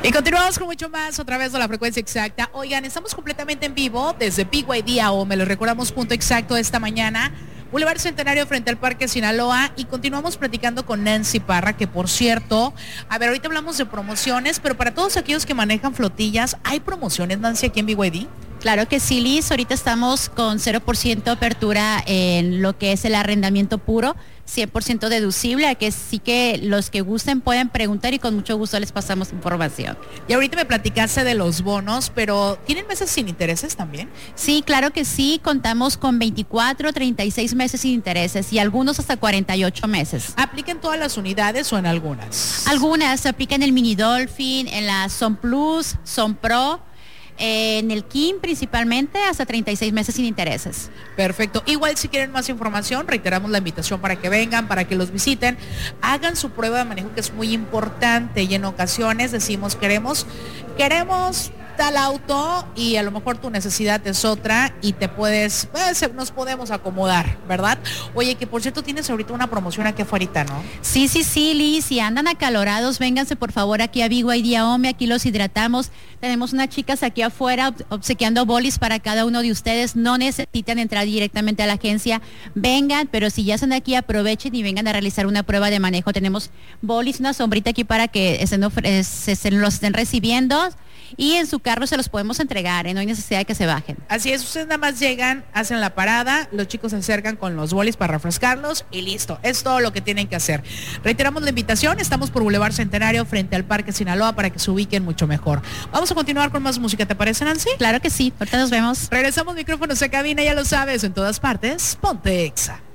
Y continuamos con mucho más a través de la frecuencia exacta. Oigan, estamos completamente en vivo desde BYD AOME. Les recordamos punto exacto de esta mañana. Boulevard Centenario frente al Parque Sinaloa, y continuamos platicando con Nancy Parra, que por cierto, a ver, ahorita hablamos de promociones, pero para todos aquellos que manejan flotillas, ¿hay promociones, Nancy, aquí en BYD? Claro que sí, Liz. Ahorita estamos con 0% apertura en lo que es el arrendamiento puro, 100% deducible, que sí que los que gusten pueden preguntar y con mucho gusto les pasamos información. Y ahorita me platicaste de los bonos, pero ¿tienen meses sin intereses también? Sí, claro que sí. Contamos con 24, 36 meses sin intereses y algunos hasta 48 meses. ¿Aplican todas las unidades o en algunas? Algunas se aplican en el Mini Dolphin, en la Son Plus, Son Pro, en el Kim principalmente, hasta 36 meses sin intereses. Perfecto. Igual si quieren más información, reiteramos la invitación para que vengan, para que los visiten, hagan su prueba de manejo, que es muy importante, y en ocasiones decimos queremos tal auto y a lo mejor tu necesidad es otra y nos podemos acomodar, ¿verdad? Oye, que por cierto tienes ahorita una promoción aquí afuera, ¿no? Sí, Liz, si andan acalorados, vénganse por favor aquí a BYD AOME, aquí los hidratamos. Tenemos unas chicas aquí afuera obsequiando bolis para cada uno de ustedes. No necesitan entrar directamente a la agencia, vengan, pero si ya están aquí, aprovechen y vengan a realizar una prueba de manejo. Tenemos bolis, una sombrita aquí para que los estén recibiendo, y en su carro se los podemos entregar, no hay necesidad de que se bajen. Así es, ustedes nada más llegan, hacen la parada, los chicos se acercan con los bolis para refrescarlos y listo, es todo lo que tienen que hacer. Reiteramos la invitación, estamos por Boulevard Centenario frente al Parque Sinaloa para que se ubiquen mucho mejor. Vamos a continuar con más música, ¿te parece, Nancy? Claro que sí, ahorita nos vemos. Regresamos micrófonos a cabina, ya lo sabes, en todas partes, ponte Exa.